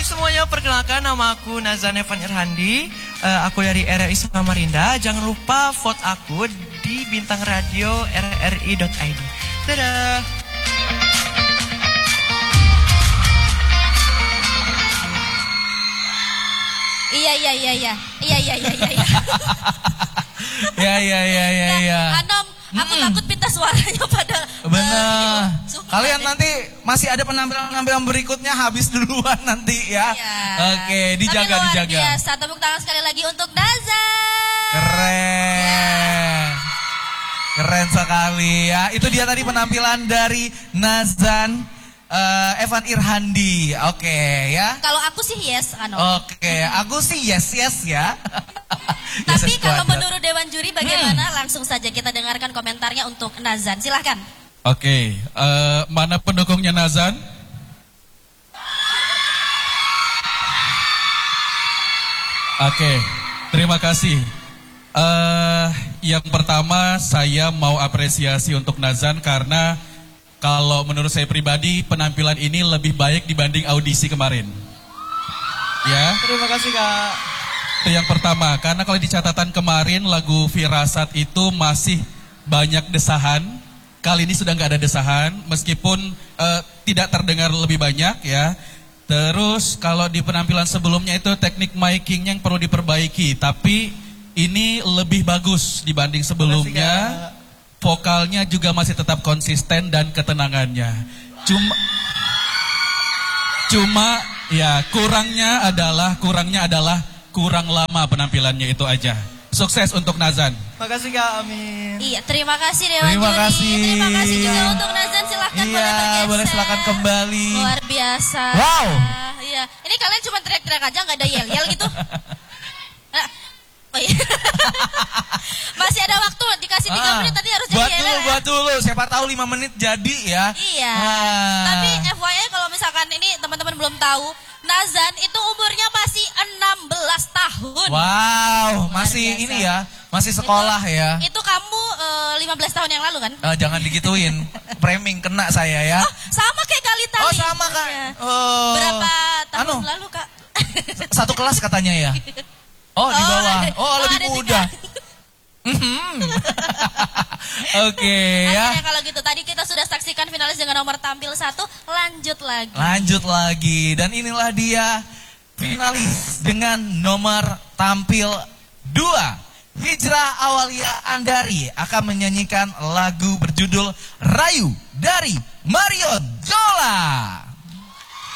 Hai semuanya, perkenalkan nama aku Nazan Evan Irhandi. Aku dari RRI Samarinda. Jangan lupa vote aku di bintang radio rri.id. Dadah. Iya. Ya. Anom, aku takut pinta suaranya pada. Benar. Kalian nanti masih ada penampilan berikutnya, habis duluan nanti ya. Iya. Oke, dijaga. Tapi luar biasa. Tepuk tangan sekali lagi untuk Nazan. Keren. Keren sekali ya. Itu dia tadi penampilan dari Nazan Evan Irhandi. Oke ya. Kalau aku sih yes, Anom. Oke, aku sih yes ya. Tapi kalau menurut Dewan Juri bagaimana? Langsung saja kita dengarkan komentarnya untuk Nazan. Silahkan. Oke, mana pendukungnya Nazan? Oke, terima kasih. Yang pertama saya mau apresiasi untuk Nazan karena kalau menurut saya pribadi penampilan ini lebih baik dibanding audisi kemarin. Ya. Terima kasih Kak. Itu yang pertama, karena kalau di catatan kemarin lagu Firasat itu masih banyak desahan. Kali ini sudah nggak ada desahan, meskipun tidak terdengar lebih banyak ya. Terus kalau di penampilan sebelumnya itu teknik micingnya yang perlu diperbaiki, tapi ini lebih bagus dibanding sebelumnya. Vokalnya juga masih tetap konsisten dan ketenangannya. Cuma ya kurangnya adalah kurang lama penampilannya, itu aja. Sukses untuk Nazan. Makasih Kak, amin. Iya, terima kasih Dewan Terima Juri. kasih. Terima kasih juga untuk Nazan. Silahkan boleh bergeser. Boleh silakan kembali. Luar biasa. Wow. Iya. Ini kalian cuma teriak-teriak aja, nggak ada yel-yel gitu. Oh, iya. Masih ada waktu, dikasih 3 menit tadi harus jadi yel. Buat dulu, siapa tahu 5 menit jadi ya. Iya. Tapi FYI kalau misalkan ini teman-teman belum tahu, Nazan itu umurnya masih 16 tahun. Wow, masih ini ya, masih sekolah ya. Itu kamu 15 tahun yang lalu kan? Jangan digituin, framing kena saya ya. Oh, sama kayak Galita. Oh, sama Kak. Berapa tahun lalu Kak? Satu kelas katanya ya. Oh, di bawah. Oh, lebih muda. Oke ya. Akhirnya kalau gitu, tadi kita sudah saksikan finalis dengan nomor tampil 1, lanjut lagi. Dan inilah dia finalis dengan nomor tampil 2. Hijrah Awalia Andari akan menyanyikan lagu berjudul Rayu dari Marion Jola.